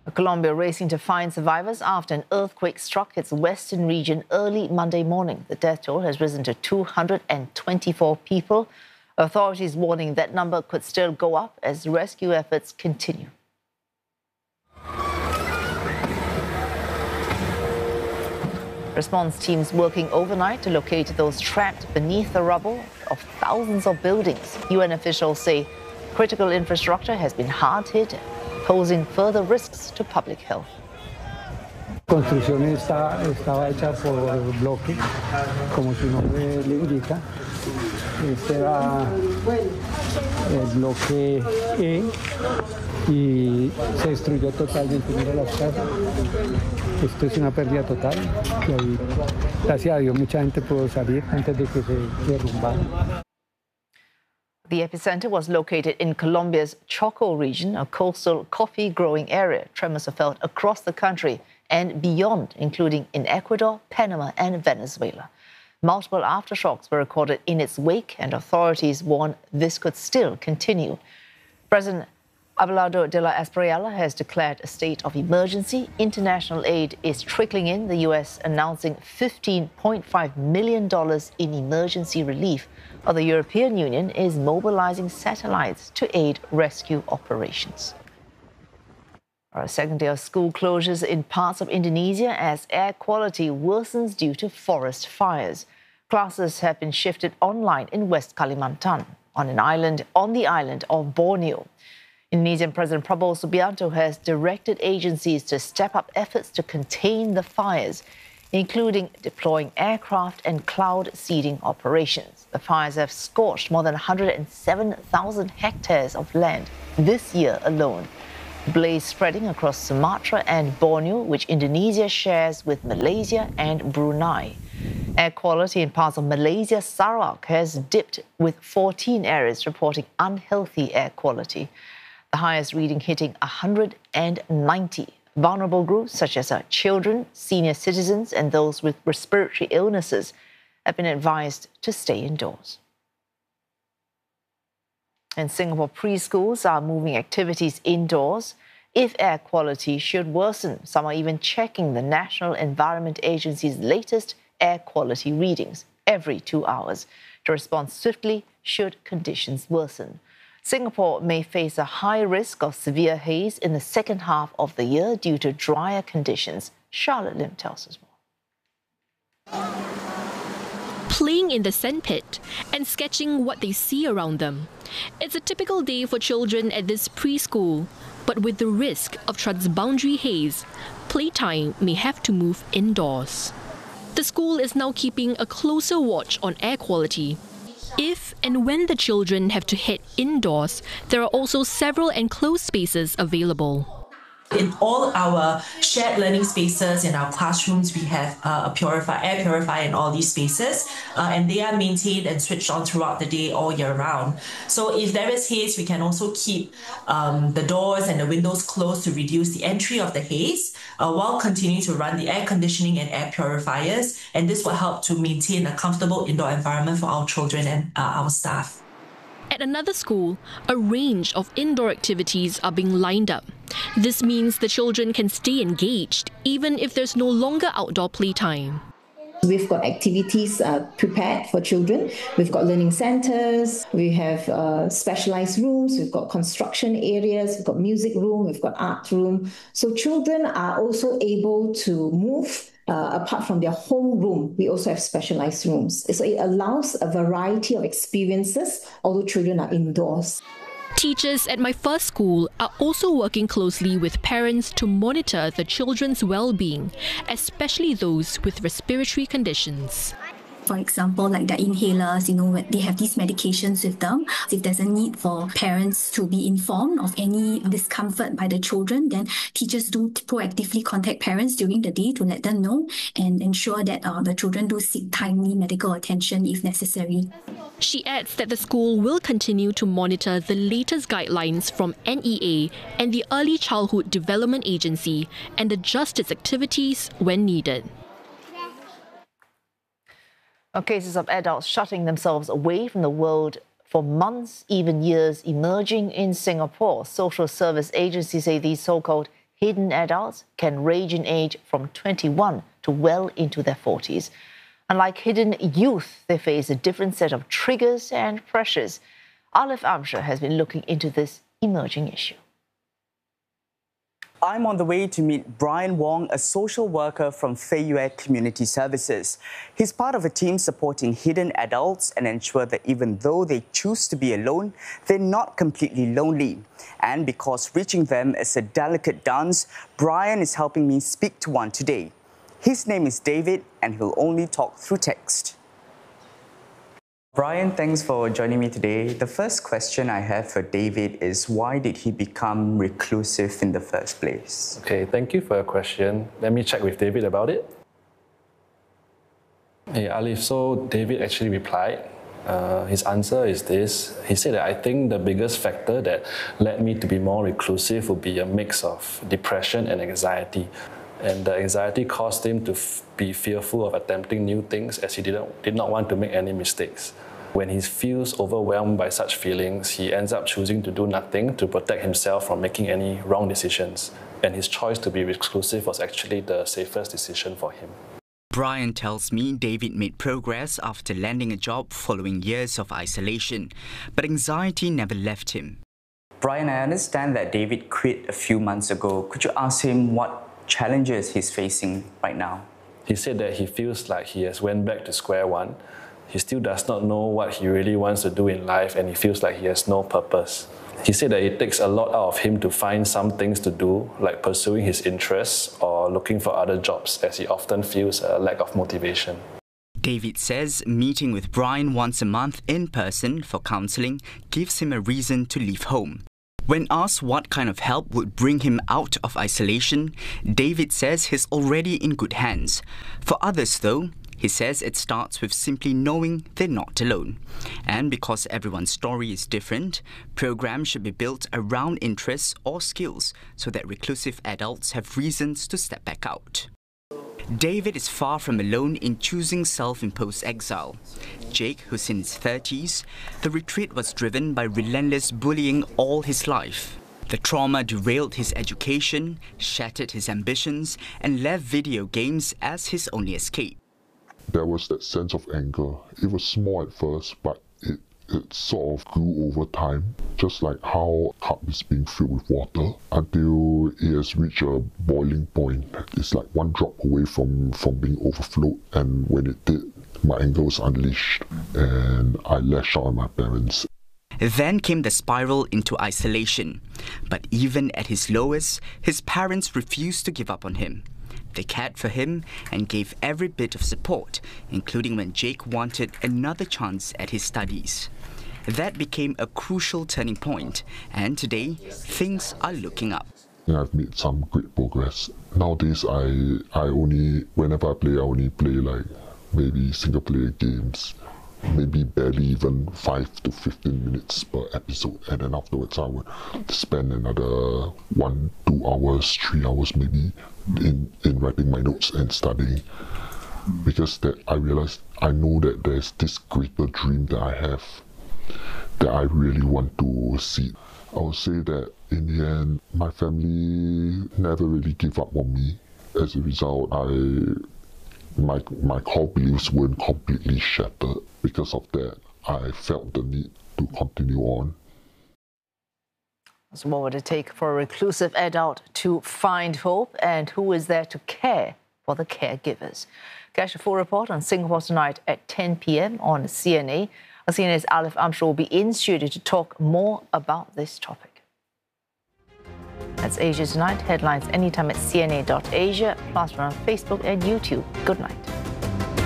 Colombia racing to find survivors after an earthquake struck its western region early Monday morning. The death toll has risen to 224 people. Authorities warning that number could still go up as rescue efforts continue. Response teams working overnight to locate those trapped beneath the rubble of thousands of buildings. UN officials say critical infrastructure has been hard hit, posing further risks to public health. Construcción estaba hecha por bloque, como su nombre le indica. Este era el bloque E y se destruyó totalmente. Mira las casas. Esto es una pérdida total. Y ahí, gracias a Dios, mucha gente pudo salir antes de que se derrumbara. The epicenter was located in Colombia's Choco region, a coastal coffee-growing area. Tremors are felt across the country and beyond, including in Ecuador, Panama and Venezuela. Multiple aftershocks were recorded in its wake, and authorities warn this could still continue. President Abelardo de la Espriella has declared a state of emergency. International aid is trickling in, the U.S. announcing $15.5 million in emergency relief, while the European Union is mobilizing satellites to aid rescue operations. A second day of school closures in parts of Indonesia as air quality worsens due to forest fires. Classes have been shifted online in West Kalimantan, on the island of Borneo. Indonesian President Prabowo Subianto has directed agencies to step up efforts to contain the fires, including deploying aircraft and cloud seeding operations. The fires have scorched more than 107,000 hectares of land this year alone. The blaze spreading across Sumatra and Borneo, which Indonesia shares with Malaysia and Brunei. Air quality in parts of Malaysia, Sarawak, has dipped, with 14 areas reporting unhealthy air quality. The highest reading hitting 190. Vulnerable groups such as children, senior citizens, and those with respiratory illnesses have been advised to stay indoors. In Singapore, preschools are moving activities indoors if air quality should worsen. Some are even checking the National Environment Agency's latest air quality readings every 2 hours to respond swiftly should conditions worsen. Singapore may face a high risk of severe haze in the second half of the year due to drier conditions. Charlotte Lim tells us more. Playing in the sandpit and sketching what they see around them. It's a typical day for children at this preschool, but with the risk of transboundary haze, playtime may have to move indoors. The school is now keeping a closer watch on air quality. If and when the children have to head indoors, there are also several enclosed spaces available. In all our shared learning spaces in our classrooms, we have air purifier in all these spaces, and they are maintained and switched on throughout the day all year round. So if there is haze, we can also keep the doors and the windows closed to reduce the entry of the haze while continuing to run the air conditioning and air purifiers, and this will help to maintain a comfortable indoor environment for our children and our staff. At another school, a range of indoor activities are being lined up. This means the children can stay engaged, even if there's no longer outdoor playtime. We've got activities prepared for children. We've got learning centers, we have specialized rooms, we've got construction areas, we've got music room, we've got art room. So children are also able to move apart from their home room. We also have specialized rooms. So it allows a variety of experiences, although children are indoors. Teachers at my first school are also working closely with parents to monitor the children's well-being, especially those with respiratory conditions. For example, like the inhalers, they have these medications with them. If there's a need for parents to be informed of any discomfort by the children, then teachers do proactively contact parents during the day to let them know and ensure that the children do seek timely medical attention if necessary. She adds that the school will continue to monitor the latest guidelines from NEA and the Early Childhood Development Agency and adjust its activities when needed. Cases of adults shutting themselves away from the world for months, even years, emerging in Singapore. Social service agencies say these so-called hidden adults can range in age from 21 to well into their 40s. Unlike hidden youth, they face a different set of triggers and pressures. Alif Amshar has been looking into this emerging issue. I'm on the way to meet Brian Wong, a social worker from Fei Yue Community Services. He's part of a team supporting hidden adults and ensure that even though they choose to be alone, they're not completely lonely. And because reaching them is a delicate dance, Brian is helping me speak to one today. His name is David, and he'll only talk through text. Brian, thanks for joining me today. The first question I have for David is, why did he become reclusive in the first place? Okay, thank you for your question. Let me check with David about it. Hey, Alif, so David actually replied. His answer is this. He said that I think the biggest factor that led me to be more reclusive would be a mix of depression and anxiety. And the anxiety caused him to be fearful of attempting new things as he did not want to make any mistakes. When he feels overwhelmed by such feelings, he ends up choosing to do nothing to protect himself from making any wrong decisions. And his choice to be reclusive was actually the safest decision for him. Brian tells me David made progress after landing a job following years of isolation, but anxiety never left him. Brian, I understand that David quit a few months ago. Could you ask him what challenges he's facing right now? He said that he feels like he has went back to square one. He still does not know what he really wants to do in life, and he feels like he has no purpose. He said that it takes a lot out of him to find some things to do, like pursuing his interests or looking for other jobs, as he often feels a lack of motivation. David says meeting with Brian once a month in person for counselling gives him a reason to leave home. When asked what kind of help would bring him out of isolation, David says he's already in good hands. For others, though, he says it starts with simply knowing they're not alone. And because everyone's story is different, programs should be built around interests or skills so that reclusive adults have reasons to step back out. David is far from alone in choosing self-imposed exile. Jake, who's in his 30s, the retreat was driven by relentless bullying all his life. The trauma derailed his education, shattered his ambitions, and left video games as his only escape. There was that sense of anger. It was small at first, but it sort of grew over time, just like how a cup is being filled with water until it has reached a boiling point. It's like one drop away from being overflowed, and when it did, my anger was unleashed and I lashed out at my parents. Then came the spiral into isolation. But even at his lowest, his parents refused to give up on him. They cared for him and gave every bit of support, including when Jake wanted another chance at his studies. That became a crucial turning point, and today, things are looking up. I've made some great progress. Nowadays, whenever I only play like maybe single-player games, maybe barely even 5 to 15 minutes per episode, and then afterwards I would spend another 1, 2 hours, 3 hours maybe in writing my notes and studying, because I realized I know that there's this greater dream that I have that I really want to see. I would say that in the end, my family never really gave up on me. As a result, my core beliefs weren't completely shattered. Because of that, I felt the need to continue on. So what would it take for a reclusive adult to find hope, and who is there to care for the caregivers? Catch a full report on Singapore Tonight at 10 p.m. on CNA. CNA's Alif Amshar will be in studio to talk more about this topic. That's Asia Tonight. Headlines anytime at cna.asia, plus we're on Facebook and YouTube. Good night.